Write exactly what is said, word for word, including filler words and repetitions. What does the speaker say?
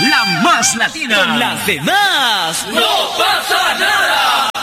la más latina. Con las demás no pasa nada.